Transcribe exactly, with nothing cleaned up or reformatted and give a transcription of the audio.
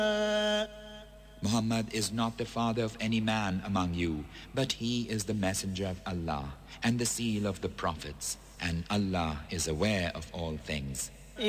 Muhammad is not the father of any man among you, but he is the messenger of Allah and the seal of the prophets, and Allah is aware of all things.